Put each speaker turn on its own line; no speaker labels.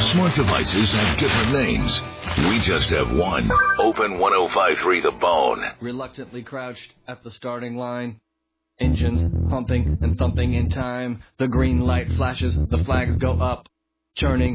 Smart devices have different names. We just have one. Open 1053 The Bone.
Reluctantly crouched at the starting line. Engines pumping and thumping in time. The green light flashes, the flags go up. Churning